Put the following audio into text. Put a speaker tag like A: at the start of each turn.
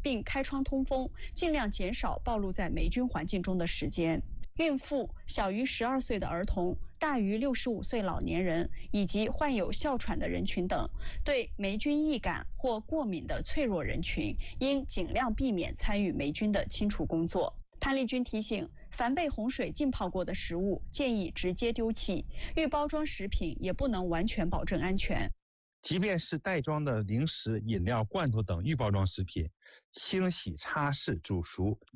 A: 并开窗通风，尽量减少暴露在霉菌环境中的时间。孕妇、小于12岁的儿童、大于65岁老年人以及患有哮喘的人群等，对霉菌易感或过敏的脆弱人群，应尽量避免参与霉菌的清除工作。潘丽君提醒，凡被洪水浸泡过的食物，建议直接丢弃；预包装食品也不能完全保证安全。
B: 即便是袋装的零食、饮料、罐头等预包装食品，清洗、擦拭、煮熟